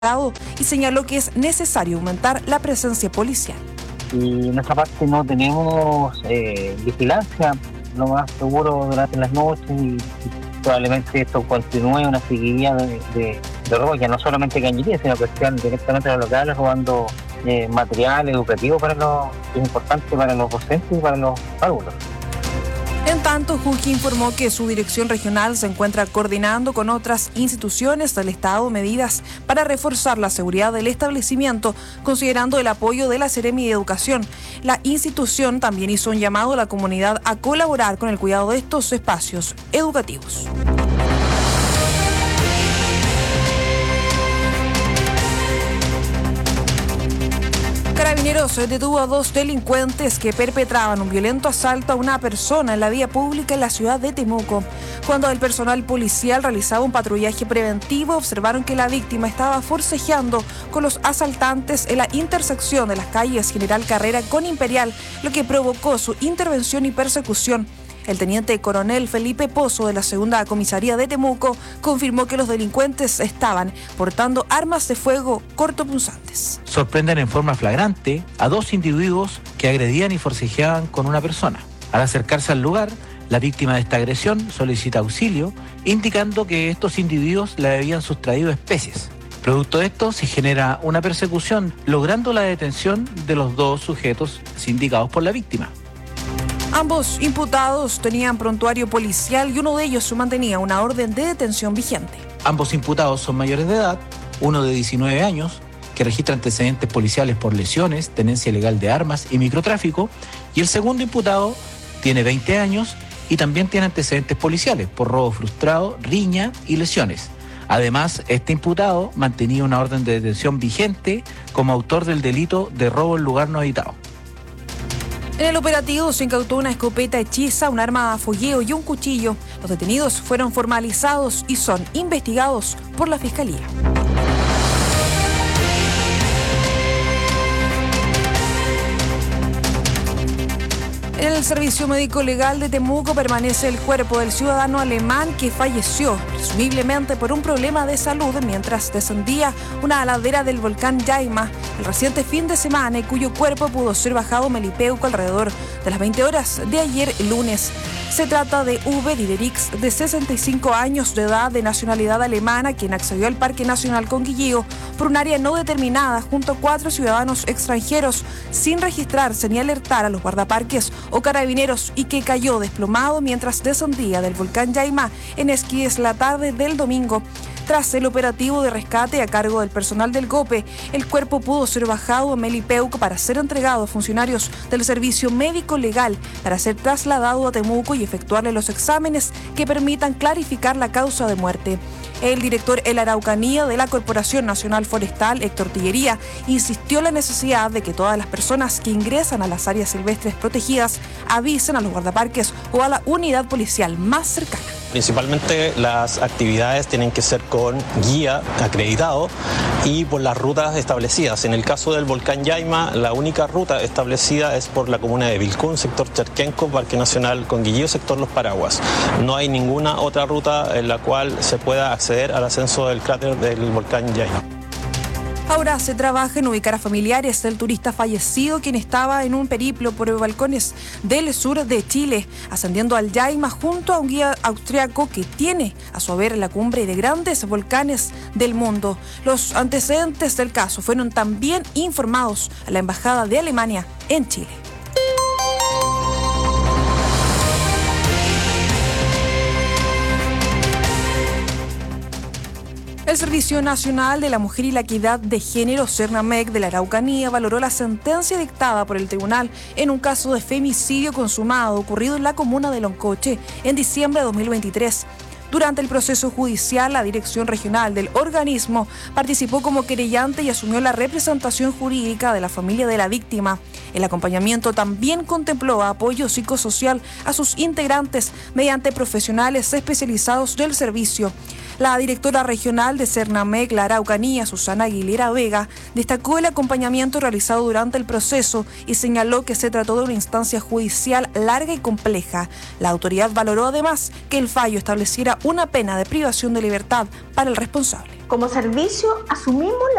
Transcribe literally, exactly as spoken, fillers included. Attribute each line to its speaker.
Speaker 1: y señaló que es necesario aumentar la presencia policial.
Speaker 2: Y en esta parte no tenemos eh, vigilancia, lo más seguro durante las noches, y, y probablemente esto continúe una seguidilla de, de, de robo, ya no solamente cañería, sino que sean directamente a los locales robando eh, material educativo para los, que es importante para los docentes y para los alumnos.
Speaker 1: En tanto, Juji informó que su dirección regional se encuentra coordinando con otras instituciones del Estado medidas para reforzar la seguridad del establecimiento, considerando el apoyo de la Seremi de Educación. La institución también hizo un llamado a la comunidad a colaborar con el cuidado de estos espacios educativos. Carabineros detuvo a dos delincuentes que perpetraban un violento asalto a una persona en la vía pública en la ciudad de Temuco. Cuando el personal policial realizaba un patrullaje preventivo, observaron que la víctima estaba forcejeando con los asaltantes en la intersección de las calles General Carrera con Imperial, lo que provocó su intervención y persecución. El teniente coronel Felipe Pozo de la segunda comisaría de Temuco confirmó que los delincuentes estaban portando armas de fuego cortopunzantes.
Speaker 3: Sorprenden en forma flagrante a dos individuos que agredían y forcejeaban con una persona. Al acercarse al lugar, la víctima de esta agresión solicita auxilio, indicando que estos individuos le habían sustraído especies. Producto de esto se genera una persecución, logrando la detención de los dos sujetos sindicados por la víctima.
Speaker 1: Ambos imputados tenían prontuario policial y uno de ellos mantenía una orden de detención vigente.
Speaker 3: Ambos imputados son mayores de edad, uno de diecinueve años, que registra antecedentes policiales por lesiones, tenencia ilegal de armas y microtráfico, y el segundo imputado tiene veinte años y también tiene antecedentes policiales por robo frustrado, riña y lesiones. Además, este imputado mantenía una orden de detención vigente como autor del delito de robo en lugar no habitado.
Speaker 1: En el operativo se incautó una escopeta hechiza, un arma a fogueo y un cuchillo. Los detenidos fueron formalizados y son investigados por la Fiscalía. En el Servicio Médico Legal de Temuco permanece el cuerpo del ciudadano alemán que falleció, presumiblemente por un problema de salud mientras descendía una ladera del volcán Yaima el reciente fin de semana, y cuyo cuerpo pudo ser bajado Melipeuco alrededor de las veinte horas de ayer lunes. Se trata de Uwe Diderix, de sesenta y cinco años de edad, de nacionalidad alemana, quien accedió al Parque Nacional Conguillío por un área no determinada junto a cuatro ciudadanos extranjeros sin registrarse ni alertar a los guardaparques o carabineros, y que cayó desplomado mientras descendía del volcán Yaima en Esquíes la tarde del domingo. Tras el operativo de rescate a cargo del personal del GOPE, el cuerpo pudo ser bajado a Melipeuco para ser entregado a funcionarios del Servicio Médico Legal para ser trasladado a Temuco y efectuarle los exámenes que permitan clarificar la causa de muerte. El director en la Araucanía de la Corporación Nacional Forestal, Héctor Tillería, insistió en la necesidad de que todas las personas que ingresan a las áreas silvestres protegidas avisen a los guardaparques o a la unidad policial más cercana.
Speaker 4: Principalmente las actividades tienen que ser con guía acreditado y por las rutas establecidas. En el caso del volcán Yaima, la única ruta establecida es por la comuna de Vilcún, sector Charquenco, Parque Nacional Conguillío, sector Los Paraguas. No hay ninguna otra ruta en la cual se pueda acceder al ascenso del cráter del volcán Yaima.
Speaker 1: Ahora se trabaja en ubicar a familiares del turista fallecido, quien estaba en un periplo por balcones del sur de Chile, ascendiendo al Yaima junto a un guía austriaco que tiene a su haber la cumbre de grandes volcanes del mundo. Los antecedentes del caso fueron también informados a la Embajada de Alemania en Chile. El Servicio Nacional de la Mujer y la Equidad de Género, Cernamec, de la Araucanía, valoró la sentencia dictada por el tribunal en un caso de femicidio consumado ocurrido en la comuna de Loncoche en diciembre de dos mil veintitrés. Durante el proceso judicial, la dirección regional del organismo participó como querellante y asumió la representación jurídica de la familia de la víctima. El acompañamiento también contempló apoyo psicosocial a sus integrantes mediante profesionales especializados del servicio. La directora regional de Cernamec, la Araucanía, Susana Aguilera Vega, destacó el acompañamiento realizado durante el proceso y señaló que se trató de una instancia judicial larga y compleja. La autoridad valoró además que el fallo estableciera una pena de privación de libertad para el responsable.
Speaker 5: Como servicio asumimos la